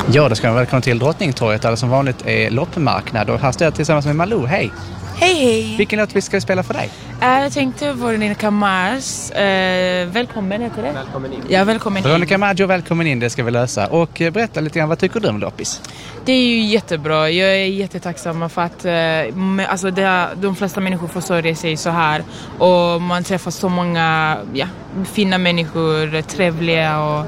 Ja, då ska vi välkomna till Drottningtorget där det som vanligt är loppmarknad. Och här står jag tillsammans med Malou. Hej! Hej! Vilken låt vi ska spela för dig? Jag tänkte Veronica Mars. Välkommen, heter det? Välkommen in. Ja, välkommen in. Veronica Maggio, välkommen in, det ska vi lösa. Och berätta lite grann, vad tycker du om loppis? Det är ju jättebra. Jag är jättetacksam för att alltså de flesta människor försörjer sig så här. Och man träffar så många fina människor, trevliga och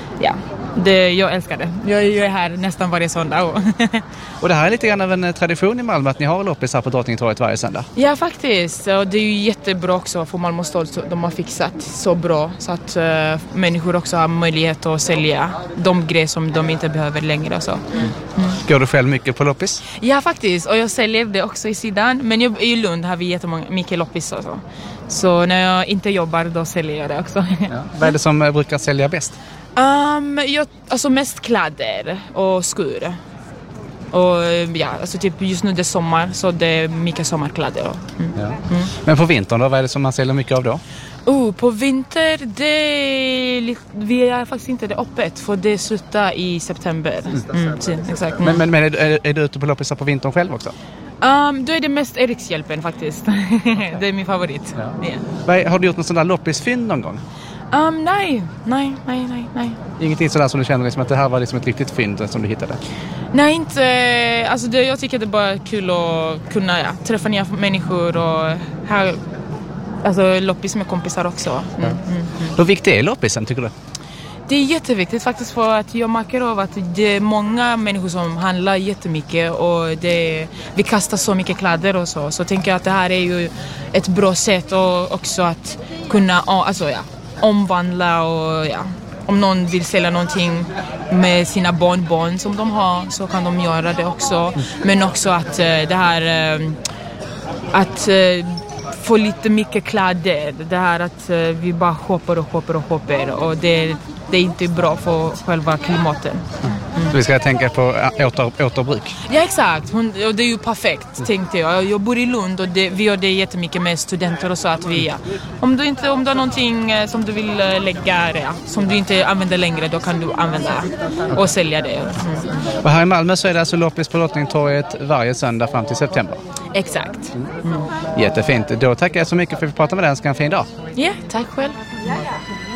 jag älskar det. Jag är här nästan varje söndag. Och det här är lite grann av en tradition i Malmö att ni har loppis här på Drottningtorget varje söndag. Ja, faktiskt. Och det är ju jättebra också för Malmö stad. De har fixat så bra så att människor också har möjlighet att sälja de grejer som de inte behöver längre. Och så. Går du själv mycket på loppis? Ja, faktiskt. Och jag säljer det också i sidan. Men i Lund har vi jättemycket loppis och så. Så när jag inte jobbar då säljer jag det också. Ja. Vad är det som brukar sälja bäst? Alltså mest kläder och skor. Och alltså typ just nu det är sommar så det är mycket sommarkläder. Men på vintern då, vad är det som man säljer mycket av då? På vinter vi är faktiskt inte det öppet för det slutar i september. Exakt. Men är du ute på loppisar på vintern själv också? Då är det mest Erikshjälpen faktiskt. Det är min favorit. Ja. Yeah. Har du gjort någon sån där loppisfynd någon gång? Nej. Ingenting sådär som du känner liksom att det här var liksom ett riktigt fynd som du hittade? Nej, inte. Alltså jag tycker det är bara kul att kunna träffa nya människor och här, alltså loppis med kompisar också. Hur viktig är loppisen tycker du? Det är jätteviktigt faktiskt för att jag märker av att det är många människor som handlar jättemycket och vi kastar så mycket kläder och så. Så tänker jag att det här är ju ett bra sätt och också att kunna omvandla och om någon vill sälja någonting med sina barnbarn som de har så kan de göra det också. Men också att det här att få lite mycket kläder. Det här att vi bara shoppar och det är inte bra för själva klimatet. Så vi ska tänka på återbruk. Ja, exakt. Och det är ju perfekt, tänkte jag. Jag bor i Lund och vi gör det jättemycket med studenter och så att om du har någonting som du vill lägga som du inte använder längre, då kan du använda och sälja det. Och här i Malmö så är det alltså loppis på Drottningtorget varje söndag fram till september. Exakt. Jättefint. Då tackar jag så mycket för att vi pratade med dig. En fin dag. Ja, tack själv.